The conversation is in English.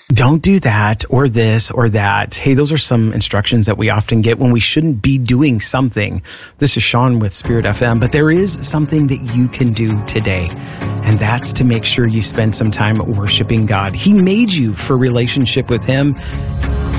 Don't do that or this or that. Hey, those are some instructions that we often get when we shouldn't be doing something. This is Sean with Spirit FM, but there is something that you can do today, and that's to make sure you spend some time worshiping God. He made you for relationship with Him.